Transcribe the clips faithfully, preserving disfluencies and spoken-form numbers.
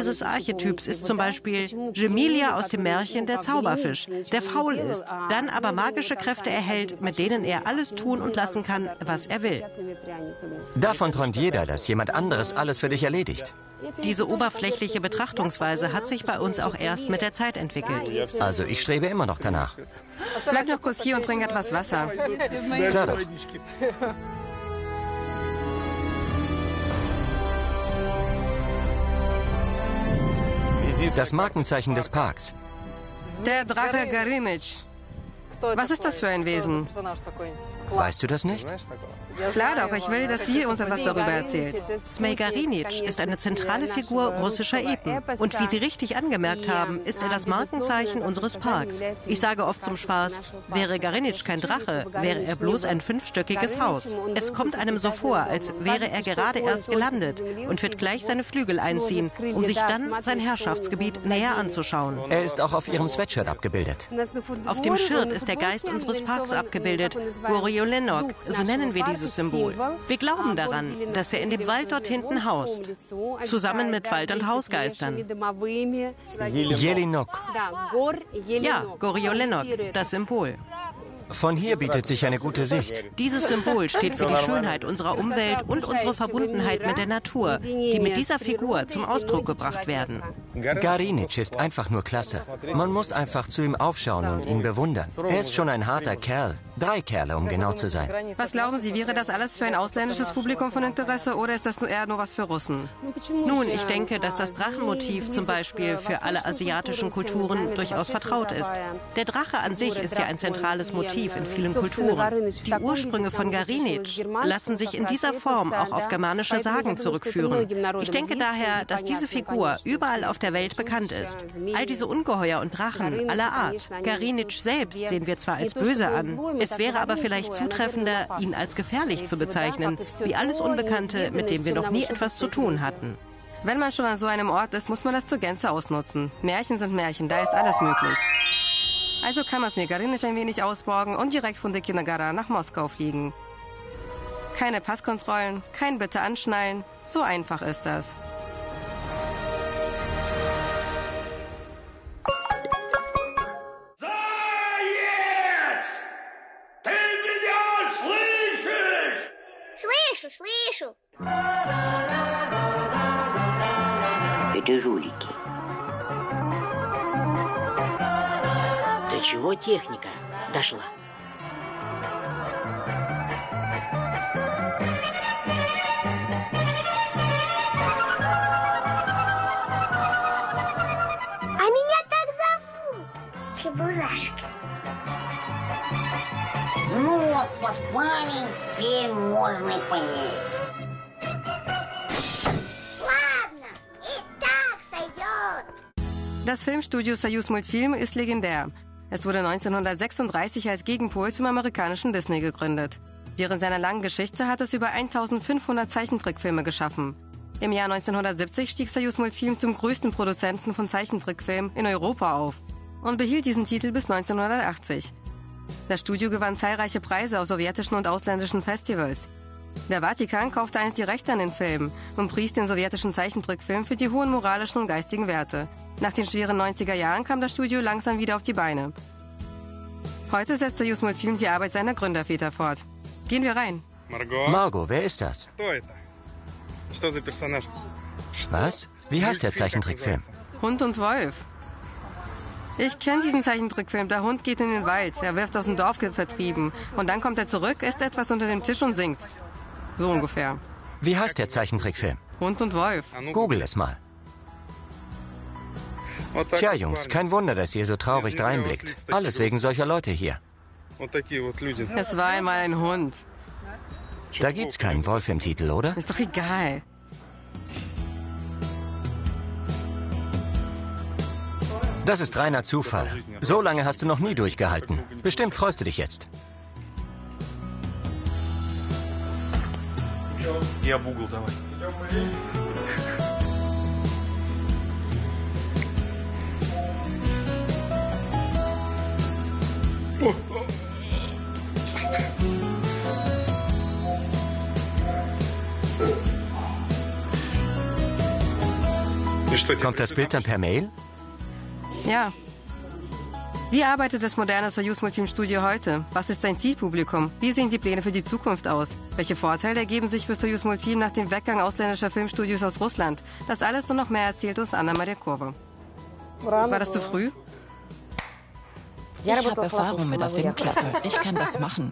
dieses Archetyps ist zum Beispiel Jemilia aus dem Märchen Der Zauberfisch, der faul ist, dann aber magische Kräfte erhält, mit denen er alles tun und lassen kann, was er will. Davon träumt jeder, dass jemand anderes alles für dich erledigt. Diese oberflächliche Betrachtungsweise hat sich bei uns auch erst mit der Zeit entwickelt. Also ich strebe immer noch danach. Bleib noch kurz hier und trink etwas Wasser. Klar doch. Das Markenzeichen des Parks. Der Drache Garinic. Was ist das für ein Wesen? Weißt du das nicht? Klar doch, ich will, dass sie uns etwas darüber erzählt. Zmej Garinic ist eine zentrale Figur russischer Epen. Und wie Sie richtig angemerkt haben, ist er das Markenzeichen unseres Parks. Ich sage oft zum Spaß, wäre Garinic kein Drache, wäre er bloß ein fünfstöckiges Haus. Es kommt einem so vor, als wäre er gerade erst gelandet und wird gleich seine Flügel einziehen, um sich dann sein Herrschaftsgebiet näher anzuschauen. Er ist auch auf ihrem Sweatshirt abgebildet. Auf dem Shirt ist der Geist unseres Parks abgebildet, Goriolenok, so nennen wir dieses Symbol. Wir glauben daran, dass er in dem Wald dort hinten haust, zusammen mit Wald- und Hausgeistern. Jelinok. Ja, Goriolenok, das Symbol. Von hier bietet sich eine gute Sicht. Dieses Symbol steht für die Schönheit unserer Umwelt und unsere Verbundenheit mit der Natur, die mit dieser Figur zum Ausdruck gebracht werden. Garinic ist einfach nur klasse. Man muss einfach zu ihm aufschauen und ihn bewundern. Er ist schon ein harter Kerl. Drei Kerle, um genau zu sein. Was glauben Sie, wäre das alles für ein ausländisches Publikum von Interesse oder ist das nur eher nur was für Russen? Nun, ich denke, dass das Drachenmotiv zum Beispiel für alle asiatischen Kulturen durchaus vertraut ist. Der Drache an sich ist ja ein zentrales Motiv in vielen Kulturen. Die Ursprünge von Garinic lassen sich in dieser Form auch auf germanische Sagen zurückführen. Ich denke daher, dass diese Figur überall auf der Welt bekannt ist. All diese Ungeheuer und Drachen aller Art. Garinic selbst sehen wir zwar als böse an, es wäre aber vielleicht zutreffender, ihn als gefährlich zu bezeichnen, wie alles Unbekannte, mit dem wir noch nie etwas zu tun hatten. Wenn man schon an so einem Ort ist, muss man das zur Gänze ausnutzen. Märchen sind Märchen, da ist alles möglich. Also kann man es mir Garinic ein wenig ausborgen und direkt von Dekina Gara nach Moskau fliegen. Keine Passkontrollen, kein Bitte anschnallen, so einfach ist das. Слышу, слышу. Это жулики. До чего техника дошла? А меня так зовут. Чебурашка. Ну вот, поспали, теперь можно и поесть. Ладно, и так сойдет. Das Filmstudio Soyuz-Multfilm ist legendär. Es wurde neunzehnhundertsechsunddreißig als Gegenpol zum amerikanischen Disney gegründet. Während seiner langen Geschichte hat es über eintausendfünfhundert Zeichentrickfilme geschaffen. Im Jahr neunzehnhundertsiebzig stieg Soyuz-Multfilm zum größten Produzenten von Zeichentrickfilmen in Europa auf und behielt diesen Titel bis neunzehnhundertachtzig. Das Studio gewann zahlreiche Preise auf sowjetischen und ausländischen Festivals. Der Vatikan kaufte einst die Rechte an den Film und pries den sowjetischen Zeichentrickfilm für die hohen moralischen und geistigen Werte. Nach den schweren neunziger Jahren kam das Studio langsam wieder auf die Beine. Heute setzt Soyuz-Multfilm die Arbeit seiner Gründerväter fort. Gehen wir rein. Margot, wer ist das? Was? Wie heißt der Zeichentrickfilm? Hund und Wolf. Ich kenne diesen Zeichentrickfilm. Der Hund geht in den Wald, er wird aus dem Dorf vertrieben. Und dann kommt er zurück, isst etwas unter dem Tisch und singt. So ungefähr. Wie heißt der Zeichentrickfilm? Hund und Wolf. Google es mal. Tja, Jungs, kein Wunder, dass ihr so traurig reinblickt. Alles wegen solcher Leute hier. Es war einmal ein Hund. Da gibt's keinen Wolf im Titel, oder? Ist doch egal. Das ist reiner Zufall. So lange hast du noch nie durchgehalten. Bestimmt freust du dich jetzt. Kommt das Bild dann per Mail? Ja. Wie arbeitet das moderne Soyuz-Multfilm-Studio heute? Was ist sein Zielpublikum? Wie sehen die Pläne für die Zukunft aus? Welche Vorteile ergeben sich für Soyuz-Multfilm nach dem Weggang ausländischer Filmstudios aus Russland? Das alles und noch mehr erzählt uns Anna Mariakowa. War das zu früh? Ich habe Erfahrung mit der Filmklappe. Ich kann das machen.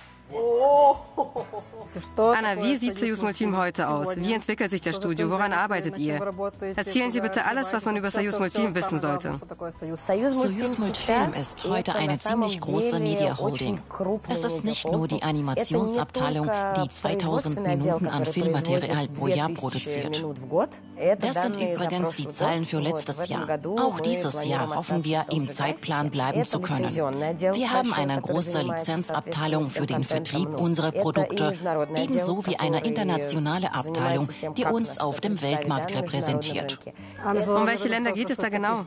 Anna, wie sieht Soyuz-Multfilm heute aus? Wie entwickelt sich das Studio? Woran arbeitet ihr? Erzählen Sie bitte alles, was man über Soyuz-Multfilm wissen sollte. Soyuz-Multfilm ist heute eine ziemlich große Media-Holding. Es ist nicht nur die Animationsabteilung, die zweitausend Minuten an Filmmaterial pro Jahr produziert. Das sind übrigens die Zahlen für letztes Jahr. Auch dieses Jahr hoffen wir, im Zeitplan bleiben zu können. Wir haben eine große Lizenzabteilung für den Vertrieb unserer Produkte, ebenso wie eine internationale Abteilung, die uns auf dem Weltmarkt repräsentiert. Um welche Länder geht es da genau?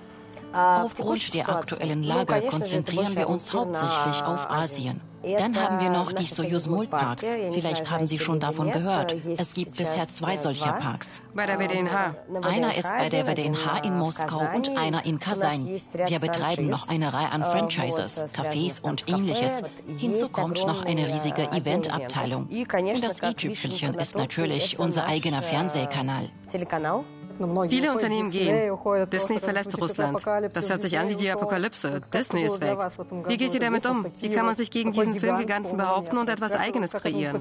Aufgrund der aktuellen Lage konzentrieren wir uns hauptsächlich auf Asien. Dann haben wir noch die Soyuz-Multparks. Vielleicht haben Sie schon davon gehört. Es gibt bisher zwei solcher Parks. Bei der W D N H. Einer ist bei der W D N H in Moskau und einer in Kasan. Wir betreiben noch eine Reihe an Franchises, Cafés und Ähnliches. Hinzu kommt noch eine riesige Eventabteilung. Und das i-Tüpfelchen ist natürlich unser eigener Fernsehkanal. Viele Unternehmen gehen. Disney verlässt Russland. Das hört sich an wie die Apokalypse. Disney ist weg. Wie geht ihr damit um? Wie kann man sich gegen diesen Filmgiganten behaupten und etwas Eigenes kreieren?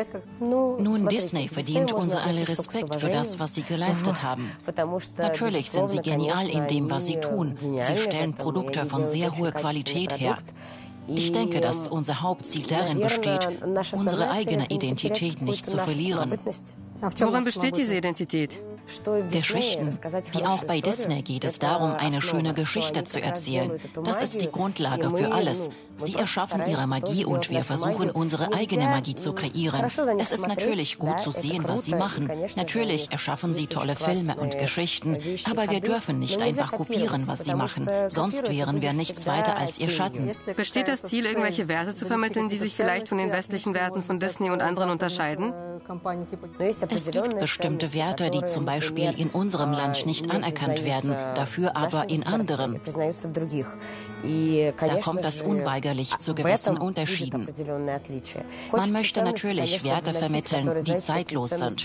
Nun, Disney verdient unser aller Respekt für das, was sie geleistet haben. Natürlich sind sie genial in dem, was sie tun. Sie stellen Produkte von sehr hoher Qualität her. Ich denke, dass unser Hauptziel darin besteht, unsere eigene Identität nicht zu verlieren. Worin besteht diese Identität? Geschichten. Wie auch bei Disney geht es darum, eine schöne Geschichte zu erzählen. Das ist die Grundlage für alles. Sie erschaffen ihre Magie und wir versuchen, unsere eigene Magie zu kreieren. Es ist natürlich gut zu sehen, was sie machen. Natürlich erschaffen sie tolle Filme und Geschichten, aber wir dürfen nicht einfach kopieren, was sie machen. Sonst wären wir nichts weiter als ihr Schatten. Besteht das Ziel, irgendwelche Werte zu vermitteln, die sich vielleicht von den westlichen Werten von Disney und anderen unterscheiden? Es gibt bestimmte Werte, die zum Beispiel in unserem Land nicht anerkannt werden, dafür aber in anderen. Da kommt es unweigerlich zu gewissen Unterschieden. Man möchte natürlich Werte vermitteln, die zeitlos sind.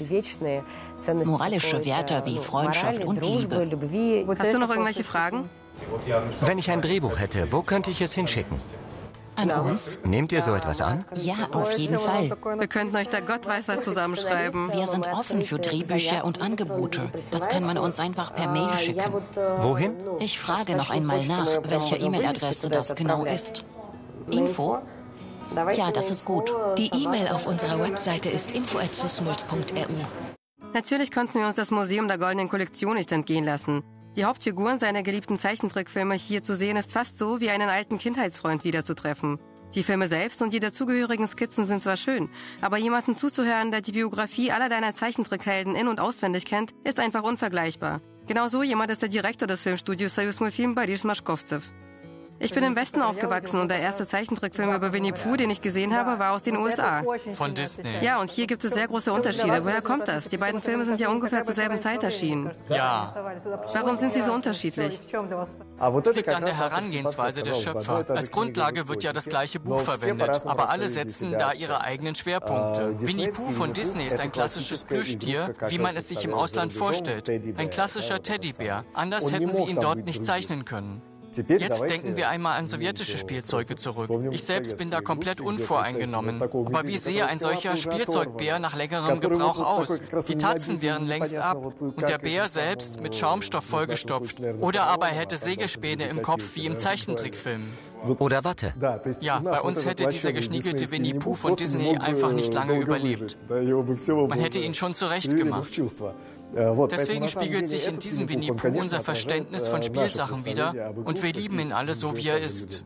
Moralische Werte wie Freundschaft und Liebe. Hast du noch irgendwelche Fragen? Wenn ich ein Drehbuch hätte, wo könnte ich es hinschicken? An uns? Nehmt ihr so etwas an? Ja, auf jeden Fall. Wir könnten euch da Gott weiß was zusammenschreiben. Wir sind offen für Drehbücher und Angebote. Das kann man uns einfach per Mail schicken. Wohin? Ich frage noch einmal nach, welche E-Mail-Adresse das genau ist. Info? Ja, das ist gut. Die E-Mail auf unserer Webseite ist info at susmult punkt r u. Natürlich konnten wir uns das Museum der Goldenen Kollektion nicht entgehen lassen. Die Hauptfiguren seiner geliebten Zeichentrickfilme hier zu sehen, ist fast so, wie einen alten Kindheitsfreund wiederzutreffen. Die Filme selbst und die dazugehörigen Skizzen sind zwar schön, aber jemandem zuzuhören, der die Biografie aller deiner Zeichentrickhelden in- und auswendig kennt, ist einfach unvergleichbar. Genauso jemand ist der Direktor des Filmstudios Soyuz-Multfilm, Boris Mashkovtsev. Ich bin im Westen aufgewachsen und der erste Zeichentrickfilm über Winnie Pooh, den ich gesehen habe, war aus den U S A. Von Disney. Ja, und hier gibt es sehr große Unterschiede. Woher kommt das? Die beiden Filme sind ja ungefähr zur selben Zeit erschienen. Ja. Warum sind sie so unterschiedlich? Es liegt an der Herangehensweise der Schöpfer. Als Grundlage wird ja das gleiche Buch verwendet, aber alle setzen da ihre eigenen Schwerpunkte. Winnie Pooh von Disney ist ein klassisches Plüschtier, wie man es sich im Ausland vorstellt. Ein klassischer Teddybär. Anders hätten sie ihn dort nicht zeichnen können. Jetzt denken wir einmal an sowjetische Spielzeuge zurück. Ich selbst bin da komplett unvoreingenommen. Aber wie sehe ein solcher Spielzeugbär nach längerem Gebrauch aus? Die Tatzen wären längst ab und der Bär selbst mit Schaumstoff vollgestopft. Oder aber er hätte Sägespäne im Kopf wie im Zeichentrickfilm. Oder Watte. Ja, bei uns hätte dieser geschniegelte Winnie Pooh von Disney einfach nicht lange überlebt. Man hätte ihn schon zurechtgemacht. Deswegen spiegelt sich in diesem Winnie Pooh unser Verständnis von Spielsachen wider und wir lieben ihn alle so, wie er ist.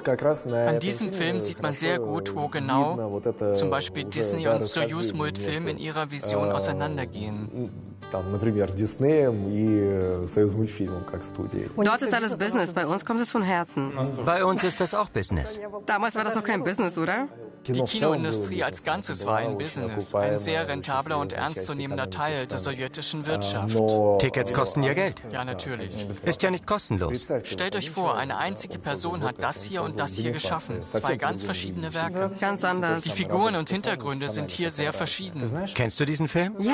An diesem Film sieht man sehr gut, wo genau zum Beispiel Disney und Soyuz-Multfilm in ihrer Vision auseinandergehen. Dort ist alles Business, bei uns kommt es von Herzen. Bei uns ist das auch Business. Damals war das noch kein Business, oder? Die Kinoindustrie als Ganzes war ein Business, ein sehr rentabler und ernstzunehmender Teil der sowjetischen Wirtschaft. Tickets kosten ja Geld. Ja, natürlich. Ist ja nicht kostenlos. Stellt euch vor, eine einzige Person hat das hier und das hier geschaffen. Zwei ganz verschiedene Werke. Ganz anders. Die Figuren und Hintergründe sind hier sehr verschieden. Kennst du diesen Film? Ja,